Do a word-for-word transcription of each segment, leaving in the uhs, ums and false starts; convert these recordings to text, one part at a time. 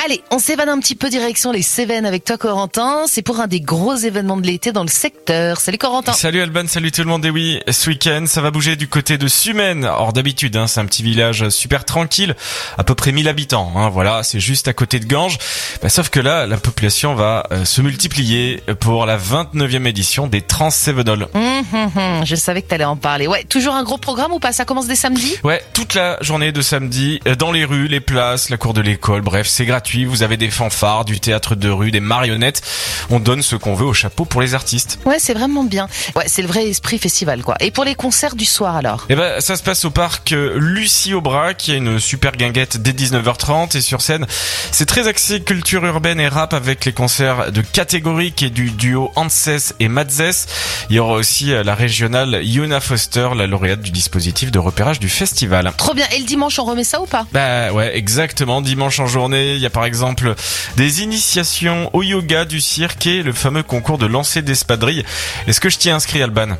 Allez, on s'évade un petit peu direction les Cévennes avec toi Corentin. C'est pour un des gros événements de l'été dans le secteur. Salut Corentin. Salut Alban, salut tout le monde. Et oui, ce week-end, ça va bouger du côté de Sumène. Or d'habitude, hein, c'est un petit village super tranquille, à peu près mille habitants. Hein, voilà, c'est juste à côté de Ganges. Bah, sauf que là, la population va euh, se multiplier pour la vingt-neuvième édition des Trans-Cévenols. Mmh, mmh, mmh, je savais que t'allais en parler. Ouais, toujours un gros programme ou pas? Ça commence dès samedi? Ouais, toute la journée de samedi, dans les rues, les places, la cour de l'école, bref, c'est gratuit. Vous avez des fanfares, du théâtre de rue, des marionnettes. On donne ce qu'on veut au chapeau pour les artistes. Ouais, c'est vraiment bien. Ouais, c'est le vrai esprit festival, quoi. Et pour les concerts du soir, alors? Eh ben, ça se passe au parc Lucie Aubrac, qui a une super guinguette dès dix-neuf heures trente. Et sur scène, c'est très axé culture urbaine et rap avec les concerts de Catégorique et du duo Anses et Matzes. Il y aura aussi la régionale Yona Foster, la lauréate du dispositif de repérage du festival. Trop bien. Et le dimanche, on remet ça ou pas? Bah ouais, exactement. Dimanche en journée, il y a par exemple des initiations au yoga du cirque et le fameux concours de lancer d'espadrilles. Est-ce que je t'y ai inscrit, Alban?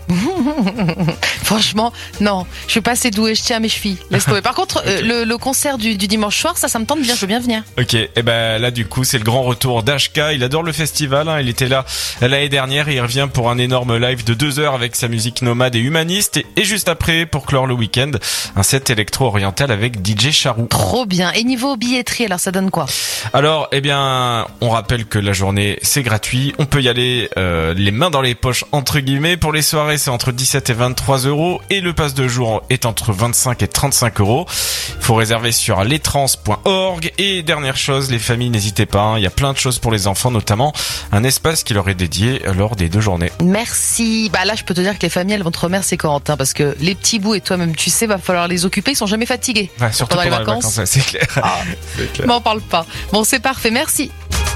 Franchement, non. Je suis pas assez douée, je tiens à mes chevilles. Laisse tomber. Par contre, okay. euh, le, le concert du, du dimanche soir, ça, ça me tente bien, je veux bien venir. Ok, et eh ben là du coup, c'est le grand retour d'H K. Il adore le festival, hein. Il était là l'année dernière et il revient pour un énorme live de deux heures avec sa musique nomade et humaniste. Et, et juste après, pour clore le week-end, un set électro-oriental avec D J Charou. Trop bien. Et niveau billetterie, alors ça donne quoi? Alors, eh bien, on rappelle que la journée, c'est gratuit. On peut y aller euh, les mains dans les poches, entre guillemets. Pour les soirées, c'est entre dix-sept et vingt-trois euros. Et le pass de jour est entre vingt-cinq et trente-cinq euros. Il faut réserver sur lestrans point org. Et dernière chose, les familles, n'hésitez pas. Hein, il y a plein de choses pour les enfants, notamment un espace qui leur est dédié lors des deux journées. Merci. Bah là, je peux te dire que les familles, elles vont te remercier, Corentin, parce que les petits bouts et toi-même, tu sais, va falloir les occuper. Ils sont jamais fatigués. Ouais, surtout pendant, pendant les vacances. vacances ouais, c'est clair. Ah, c'est clair. M'en parle pas. Bon, c'est parfait. Merci.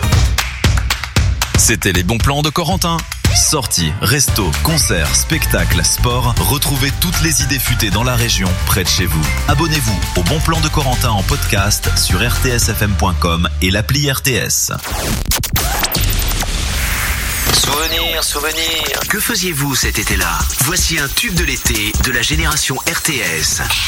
C'était les bons plans de Corentin. Sorties, restos, concerts, spectacles, sport. Retrouvez toutes les idées futées dans la région, près de chez vous. Abonnez-vous au Bon Plan de Corentin en podcast sur r t s f m point com et l'appli R T S. Souvenirs, souvenirs. Que faisiez-vous cet été-là? Voici un tube de l'été de la génération R T S.